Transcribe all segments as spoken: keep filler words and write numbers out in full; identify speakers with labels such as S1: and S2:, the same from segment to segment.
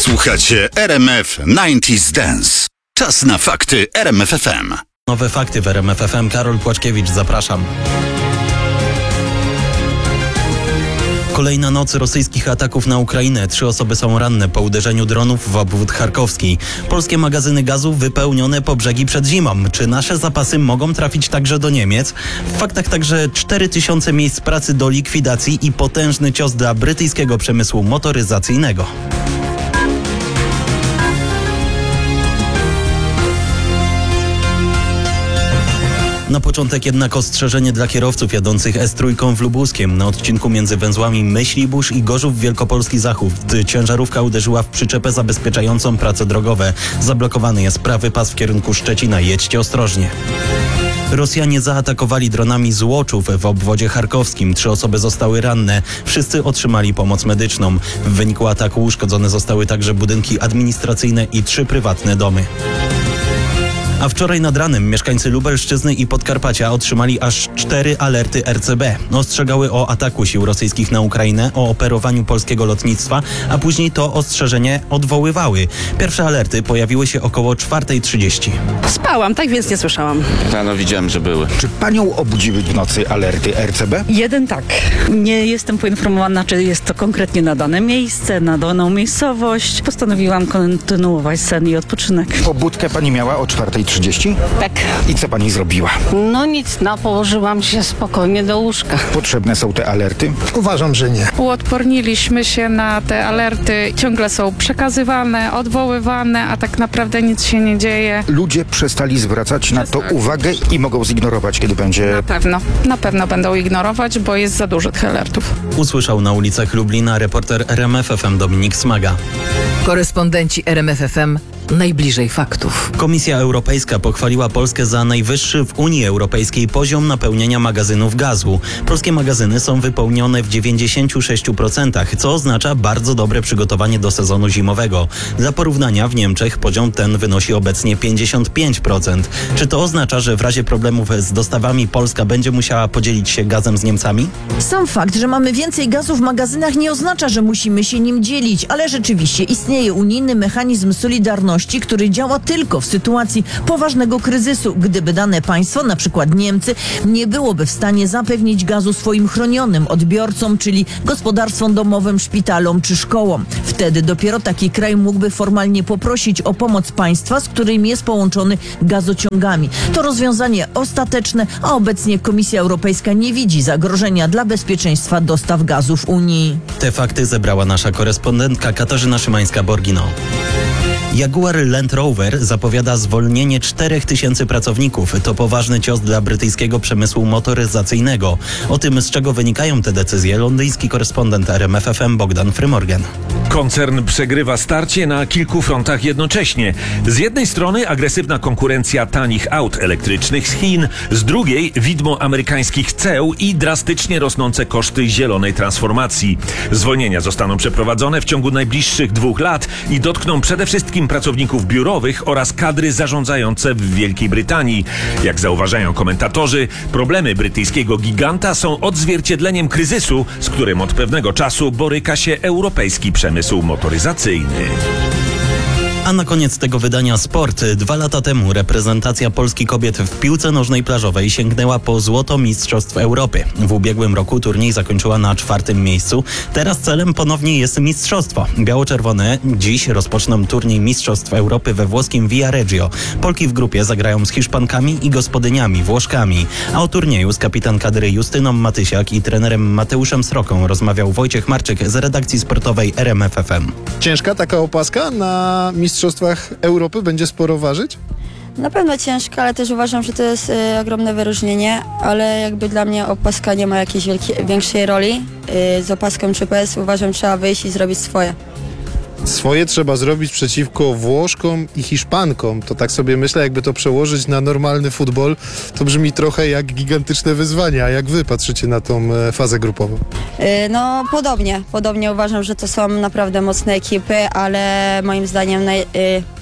S1: Słuchacie R M F dziewięćdziesiąt Dance. Czas na fakty R M F F M.
S2: Nowe fakty w R M F F M. Karol Płaczkiewicz, zapraszam. Kolejna noc rosyjskich ataków na Ukrainę. Trzy osoby są ranne po uderzeniu dronów w obwód charkowski. Polskie magazyny gazu wypełnione po brzegi przed zimą. Czy nasze zapasy mogą trafić także do Niemiec? W faktach także cztery tysiące miejsc pracy do likwidacji i potężny cios dla brytyjskiego przemysłu motoryzacyjnego. Na początek jednak ostrzeżenie dla kierowców jadących S trzy w Lubuskiem. Na odcinku między węzłami Myślibórz i Gorzów Wielkopolski Zachód ciężarówka uderzyła w przyczepę zabezpieczającą prace drogowe. Zablokowany jest prawy pas w kierunku Szczecina. Jedźcie ostrożnie. Rosjanie zaatakowali dronami Złoczów w obwodzie charkowskim. Trzy osoby zostały ranne. Wszyscy otrzymali pomoc medyczną. W wyniku ataku uszkodzone zostały także budynki administracyjne i trzy prywatne domy. A wczoraj nad ranem mieszkańcy Lubelszczyzny i Podkarpacia otrzymali aż cztery alerty R C B. Ostrzegały o ataku sił rosyjskich na Ukrainę, o operowaniu polskiego lotnictwa, a później to ostrzeżenie odwoływały. Pierwsze alerty pojawiły się około czwartej trzydzieści.
S3: Spałam, tak więc nie słyszałam.
S4: Rano widziałem, że były.
S5: Czy panią obudziły w nocy alerty R C B?
S3: Jeden tak. Nie jestem poinformowana, czy jest to konkretnie na dane miejsce, na daną miejscowość. Postanowiłam kontynuować sen i odpoczynek.
S5: Pobudkę pani miała o czwartej trzydzieści?
S3: Tak.
S5: I co pani zrobiła?
S6: No nic, no położyłam się spokojnie do łóżka.
S5: Potrzebne są te alerty?
S7: Uważam, że nie.
S8: Uodporniliśmy się na te alerty. Ciągle są przekazywane, odwoływane, a tak naprawdę nic się nie dzieje.
S5: Ludzie przestali zwracać na to uwagę i mogą zignorować, kiedy będzie...
S8: Na pewno, na pewno będą ignorować, bo jest za dużo tych alertów.
S2: Usłyszał na ulicach Lublina reporter R M F F M Dominik Smaga.
S9: Korespondenci R M F F M najbliżej faktów.
S2: Komisja Europejska pochwaliła Polskę za najwyższy w Unii Europejskiej poziom napełnienia magazynów gazu. Polskie magazyny są wypełnione w dziewięćdziesięciu sześciu procentach, co oznacza bardzo dobre przygotowanie do sezonu zimowego. Dla porównania w Niemczech poziom ten wynosi obecnie pięćdziesiąt pięć procent. Czy to oznacza, że w razie problemów z dostawami Polska będzie musiała podzielić się gazem z Niemcami?
S10: Sam fakt, że mamy więcej gazu w magazynach nie oznacza, że musimy się nim dzielić, ale rzeczywiście istnieje unijny mechanizm solidarności, który działa tylko w sytuacji poważnego kryzysu. Gdyby dane państwo, na przykład Niemcy, nie byłoby w stanie zapewnić gazu swoim chronionym odbiorcom, czyli gospodarstwom domowym, szpitalom czy szkołom. Wtedy dopiero taki kraj mógłby formalnie poprosić o pomoc państwa, z którym jest połączony gazociągami. To rozwiązanie ostateczne, a obecnie Komisja Europejska nie widzi zagrożenia dla bezpieczeństwa dostaw gazu w Unii.
S2: Te fakty zebrała nasza korespondentka Katarzyna Szymańska-Borgino. Jaguar Land Rover zapowiada zwolnienie czterech tysięcy pracowników. To poważny cios dla brytyjskiego przemysłu motoryzacyjnego. O tym, z czego wynikają te decyzje, londyński korespondent R M F F M Bogdan Frymorgan.
S11: Koncern przegrywa starcie na kilku frontach jednocześnie. Z jednej strony agresywna konkurencja tanich aut elektrycznych z Chin, z drugiej widmo amerykańskich ceł i drastycznie rosnące koszty zielonej transformacji. Zwolnienia zostaną przeprowadzone w ciągu najbliższych dwóch lat i dotkną przede wszystkim pracowników biurowych oraz kadry zarządzające w Wielkiej Brytanii. Jak zauważają komentatorzy, problemy brytyjskiego giganta są odzwierciedleniem kryzysu, z którym od pewnego czasu boryka się europejski przemysł motoryzacyjny.
S2: A na koniec tego wydania sport. Dwa lata temu reprezentacja Polski kobiet w piłce nożnej plażowej sięgnęła po złoto Mistrzostw Europy. W ubiegłym roku turniej zakończyła na czwartym miejscu. Teraz celem ponownie jest mistrzostwo. Biało-czerwone dziś rozpoczną turniej Mistrzostw Europy we włoskim Viareggio. Polki w grupie zagrają z Hiszpankami i gospodyniami Włoszkami. A o turnieju z kapitan kadry Justyną Matysiak i trenerem Mateuszem Sroką rozmawiał Wojciech Marczyk z redakcji sportowej R M F F M.
S7: Ciężka taka opaska na Mistrzostwach Europy będzie sporo ważyć?
S12: Na pewno ciężka, ale też uważam, że to jest y, ogromne wyróżnienie, ale jakby dla mnie opaska nie ma jakiejś wielkiej, większej roli. Y, z opaską czy bez uważam, trzeba wyjść i zrobić swoje.
S7: Swoje trzeba zrobić przeciwko Włoszkom i Hiszpankom. To tak sobie myślę, jakby to przełożyć na normalny futbol, to brzmi trochę jak gigantyczne wyzwanie. A jak wy patrzycie na tą e, fazę grupową?
S12: Y, no podobnie, podobnie uważam, że to są naprawdę mocne ekipy, ale moim zdaniem naj, y,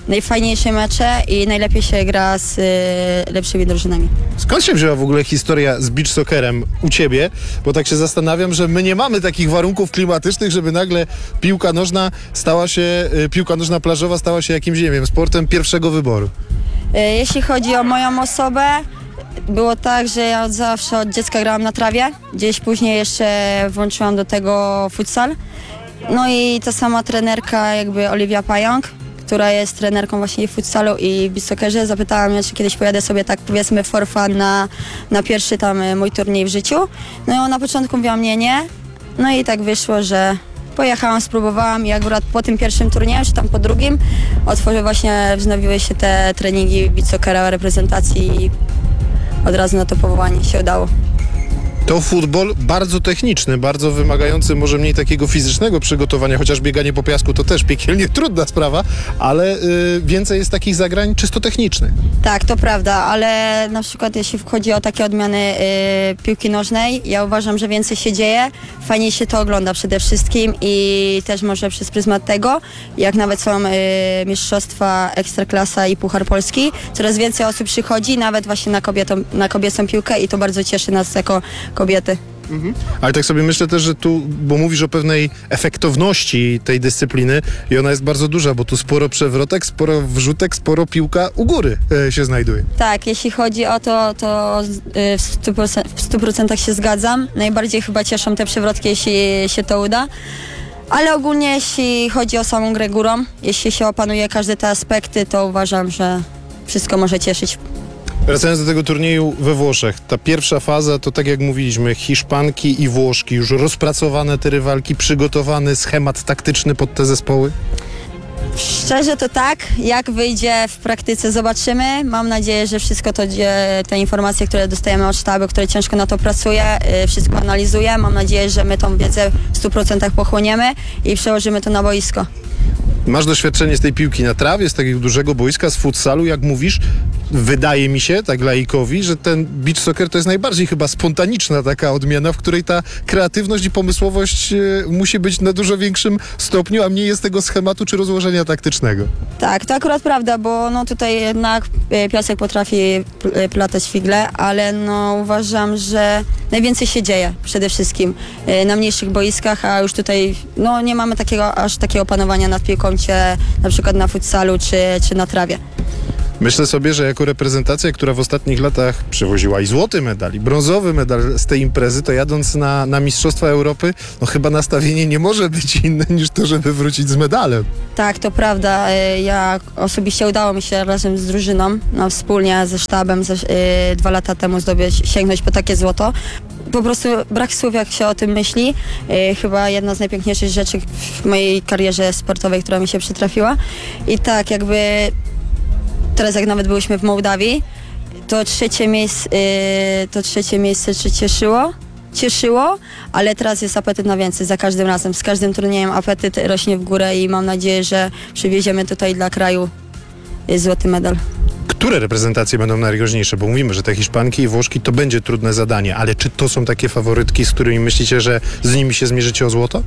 S12: najfajniejsze mecze i najlepiej się gra z y, lepszymi drużynami.
S7: Skąd się wzięła w ogóle historia z beach soccerem u ciebie? Bo tak się zastanawiam, że my nie mamy takich warunków klimatycznych, żeby nagle piłka nożna stała się, y, piłka nożna plażowa stała się jakimś, nie wiem, sportem pierwszego wyboru.
S12: Y, jeśli chodzi o moją osobę, było tak, że ja od zawsze od dziecka grałam na trawie. Gdzieś później jeszcze włączyłam do tego futsal. No i ta sama trenerka, jakby Oliwia Pająk, która jest trenerką właśnie w futsalu i w beach soccerze, zapytała mnie, czy kiedyś pojadę sobie tak powiedzmy for fun na, na pierwszy tam mój turniej w życiu. No i na początku mówiłam nie, nie. No i tak wyszło, że pojechałam, spróbowałam i akurat po tym pierwszym turnieju, czy tam po drugim, otworzyły właśnie, wznowiły się te treningi beach soccera reprezentacji i od razu na to powołanie się udało.
S7: To futbol bardzo techniczny, bardzo wymagający może mniej takiego fizycznego przygotowania, chociaż bieganie po piasku to też piekielnie trudna sprawa, ale y, więcej jest takich zagrań czysto technicznych.
S12: Tak, to prawda, ale na przykład jeśli chodzi o takie odmiany y, piłki nożnej, ja uważam, że więcej się dzieje, fajniej się to ogląda przede wszystkim i też może przez pryzmat tego, jak nawet są y, mistrzostwa Ekstraklasa i Puchar Polski, coraz więcej osób przychodzi, nawet właśnie na, kobietą, na kobiecą piłkę i to bardzo cieszy nas jako kobiety.
S7: Mhm. Ale tak sobie myślę też, że tu, bo mówisz o pewnej efektowności tej dyscypliny i ona jest bardzo duża, bo tu sporo przewrotek, sporo wrzutek, sporo piłka u góry e, się znajduje.
S12: Tak, jeśli chodzi o to, to y, w stu procentach się zgadzam. Najbardziej chyba cieszą te przewrotki, jeśli się to uda. Ale ogólnie jeśli chodzi o samą grę górą, jeśli się opanuje każde te aspekty, to uważam, że wszystko może cieszyć.
S7: Wracając do tego turnieju we Włoszech, ta pierwsza faza to tak jak mówiliśmy, Hiszpanki i Włoszki, już rozpracowane te rywalki, przygotowany schemat taktyczny pod te zespoły?
S12: Szczerze to tak, jak wyjdzie w praktyce zobaczymy. Mam nadzieję, że wszystko to, te informacje, które dostajemy od sztabu, które ciężko na to pracuje, wszystko analizuje. Mam nadzieję, że my tą wiedzę w stu procentach pochłoniemy i przełożymy to na boisko.
S7: Masz doświadczenie z tej piłki na trawie, z takiego dużego boiska, z futsalu, jak mówisz. Wydaje mi się, tak laikowi, że ten beach soccer to jest najbardziej chyba spontaniczna taka odmiana, w której ta kreatywność i pomysłowość e, musi być na dużo większym stopniu, a mniej jest tego schematu czy rozłożenia taktycznego.
S12: Tak, to akurat prawda, bo no tutaj jednak piasek potrafi platać figle, ale no uważam, że najwięcej się dzieje przede wszystkim na mniejszych boiskach, a już tutaj no nie mamy takiego, aż takiego opanowania nad piłką, cię, na przykład na futsalu czy, czy na trawie.
S7: Myślę sobie, że jako reprezentacja, która w ostatnich latach przywoziła i złoty medal, i brązowy medal z tej imprezy, to jadąc na, na Mistrzostwa Europy, no chyba nastawienie nie może być inne niż to, żeby wrócić z medalem.
S12: Tak, to prawda. Ja osobiście udało mi się razem z drużyną, no, wspólnie ze sztabem ze, yy, dwa lata temu zdobyć, sięgnąć po takie złoto. Po prostu brak słów, jak się o tym myśli. Yy, chyba jedna z najpiękniejszych rzeczy w mojej karierze sportowej, która mi się przytrafiła. I tak, jakby teraz jak nawet byliśmy w Mołdawii, to trzecie miejsce, yy, to trzecie miejsce czy cieszyło, cieszyło, ale teraz jest apetyt na więcej za każdym razem. Z każdym turniejem apetyt rośnie w górę i mam nadzieję, że przywieziemy tutaj dla kraju złoty medal.
S7: Które reprezentacje będą najgroźniejsze? Bo mówimy, że te Hiszpanki i Włoszki to będzie trudne zadanie, ale czy to są takie faworytki, z którymi myślicie, że z nimi się zmierzycie o złoto?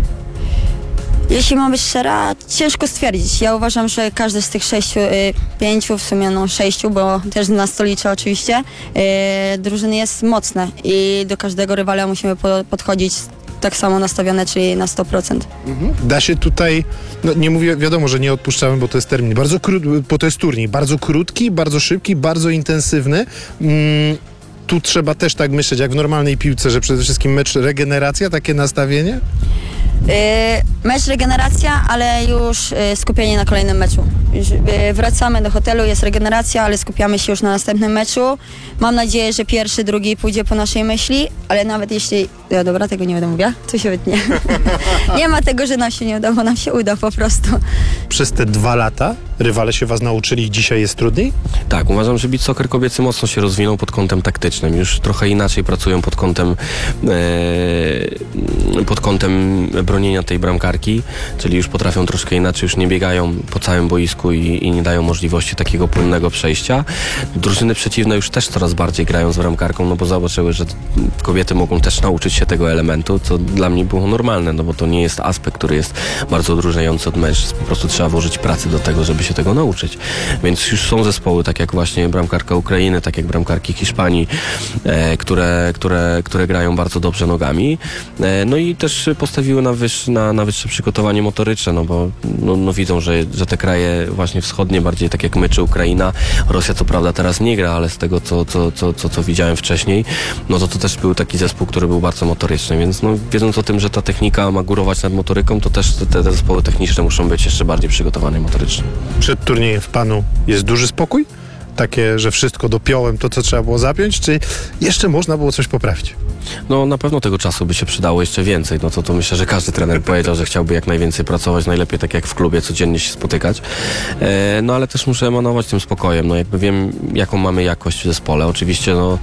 S12: Jeśli mam być szczera, ciężko stwierdzić. Ja uważam, że każdy z tych sześciu, y, pięciu, w sumie no sześciu, bo też na stolicze oczywiście, y, drużyny jest mocne i do każdego rywala musimy po, podchodzić tak samo nastawione, czyli na sto procent.
S7: Mhm. Da się tutaj, no nie mówię, wiadomo, że nie odpuszczamy, bo to jest termin, bardzo krótki, bo to jest turniej, bardzo krótki, bardzo szybki, bardzo intensywny. Mm, tu trzeba też tak myśleć, jak w normalnej piłce, że przede wszystkim mecz regeneracja, takie nastawienie?
S12: Yy, mecz regeneracja, ale już yy, skupienie na kolejnym meczu. Już, yy, wracamy do hotelu, jest regeneracja, ale skupiamy się już na następnym meczu. Mam nadzieję, że pierwszy, drugi pójdzie po naszej myśli, ale nawet jeśli... No dobra, tego nie będę mówiła, to się wytnie. Nie ma tego, że nam się nie uda, bo nam się uda po prostu.
S7: Przez te dwa lata rywale się was nauczyli i dzisiaj jest trudniej?
S4: Tak, uważam, że beach soccer kobiecy mocno się rozwinął pod kątem taktycznym. Już trochę inaczej pracują pod kątem e, pod kątem bronienia tej bramkarki, czyli już potrafią troszkę inaczej, już nie biegają po całym boisku i, i nie dają możliwości takiego płynnego przejścia. Drużyny przeciwne już też coraz bardziej grają z bramkarką, no bo zobaczyły, że kobiety mogą też nauczyć się tego elementu, co dla mnie było normalne, no bo to nie jest aspekt, który jest bardzo odróżniający od mężczyzn. Po prostu trzeba włożyć pracę do tego, żeby się tego nauczyć. Więc już są zespoły, tak jak właśnie bramkarka Ukrainy, tak jak bramkarki Hiszpanii, e, które, które, które grają bardzo dobrze nogami. E, no i też postawiły na, wyż, na, na wyższe przygotowanie motoryczne, no bo no, no widzą, że, że te kraje właśnie wschodnie, bardziej tak jak my czy Ukraina, Rosja co prawda teraz nie gra, ale z tego co, co, co, co, co widziałem wcześniej, no to to też był taki zespół, który był bardzo motoryczny, więc no, wiedząc o tym, że ta technika ma górować nad motoryką, to też te, te zespoły techniczne muszą być jeszcze bardziej przygotowane motorycznie.
S7: Przed turniejem w Panu jest duży spokój? Takie, że wszystko dopiąłem to, co trzeba było zapiąć, czy jeszcze można było coś poprawić?
S4: No na pewno tego czasu by się przydało jeszcze więcej, no to, to myślę, że każdy trener powiedział, że chciałby jak najwięcej pracować, najlepiej tak jak w klubie, codziennie się spotykać, e, no ale też muszę emanować tym spokojem, no jakby wiem, jaką mamy jakość w zespole, oczywiście no,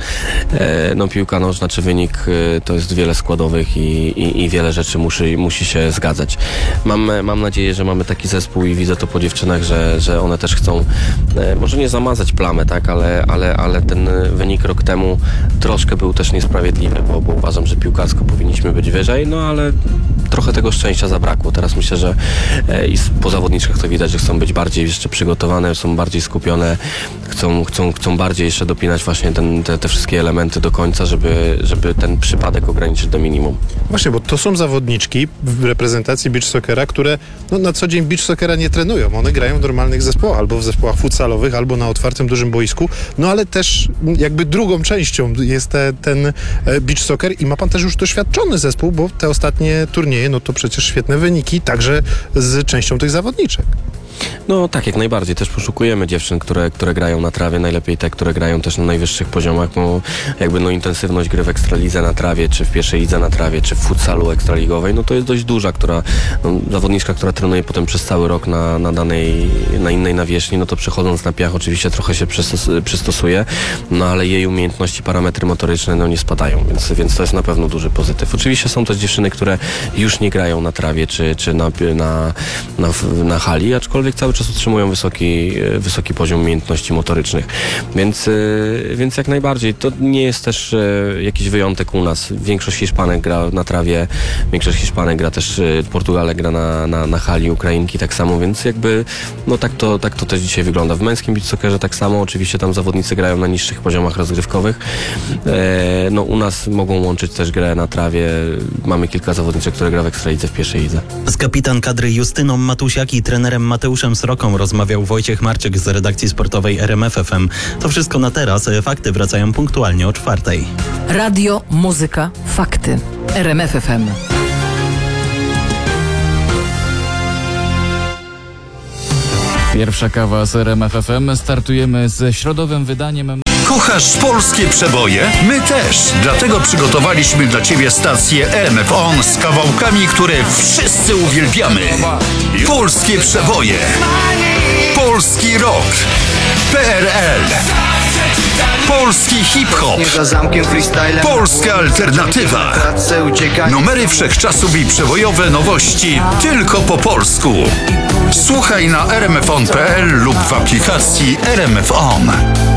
S4: e, no piłka nożna czy wynik e, to jest wiele składowych i, i, i wiele rzeczy musi, musi się zgadzać. Mam, mam nadzieję, że mamy taki zespół i widzę to po dziewczynach, że, że one też chcą, e, może nie zamazać plamę, tak, ale, ale, ale ten wynik rok temu troszkę był też niesprawiedliwy, bo, bo uważam, że piłkarsko powinniśmy być wyżej, no ale trochę tego szczęścia zabrakło. Teraz myślę, że e, i po zawodniczkach to widać, że chcą być bardziej jeszcze przygotowane, są bardziej skupione, chcą, chcą, chcą bardziej jeszcze dopinać właśnie ten, te, te wszystkie elementy do końca, żeby, żeby ten przypadek ograniczyć do minimum.
S7: Właśnie, bo to są zawodniczki w reprezentacji beach soccera, które no, na co dzień beach soccera nie trenują. One grają w normalnych zespołach, albo w zespołach futsalowych, albo na otwartym, dużym boisku, no ale też jakby drugą częścią jest te, ten beach soccer i ma pan też już doświadczony zespół, bo te ostatnie turnieje, no to przecież świetne wyniki, także z częścią tych zawodniczek.
S4: No tak, jak najbardziej. Też poszukujemy dziewczyn, które, które grają na trawie, najlepiej te, które grają też na najwyższych poziomach, bo jakby no intensywność gry w Ekstralidze na trawie, czy w pierwszej lidze na trawie, czy w futsalu ekstraligowej, no to jest dość duża, która, no, zawodniczka, która trenuje potem przez cały rok na, na danej, na innej nawierzchni, no to przechodząc na piach oczywiście trochę się przystos, przystosuje, no ale jej umiejętności, parametry motoryczne, no nie spadają, więc, więc to jest na pewno duży pozytyw. Oczywiście są też dziewczyny, które już nie grają na trawie, czy, czy na, na, na, na hali, aczkolwiek cały czas utrzymują wysoki, wysoki poziom umiejętności motorycznych. Więc, więc jak najbardziej. To nie jest też jakiś wyjątek u nas. Większość Hiszpanek gra na trawie, większość Hiszpanek gra też, Portugalek gra na, na, na hali, Ukrainki tak samo, więc jakby no tak to, tak to też dzisiaj wygląda. W męskim beach soccerze tak samo. Oczywiście tam zawodnicy grają na niższych poziomach rozgrywkowych. E, no u nas mogą łączyć też grę na trawie. Mamy kilka zawodniczek, które gra w Ekstralidze w pierwszej lidze.
S2: Z kapitan kadry Justyną Matusiak i trenerem Mateuszem Sroką rozmawiał Wojciech Marczyk z redakcji sportowej R M F F M. To wszystko na teraz. Fakty wracają punktualnie o czwartej.
S9: Radio, muzyka, fakty. R M F F M.
S13: Pierwsza kawa z R M F F M. Startujemy ze środowym wydaniem.
S1: Kochasz polskie przeboje? My też. Dlatego przygotowaliśmy dla Ciebie stację R M F On z kawałkami, które wszyscy uwielbiamy. Polskie przeboje. Polski rock. P R L. Polski hip-hop. Polska alternatywa. Numery wszechczasów i przebojowe nowości tylko po polsku. Słuchaj na r m f on kropka p l lub w aplikacji R M F On.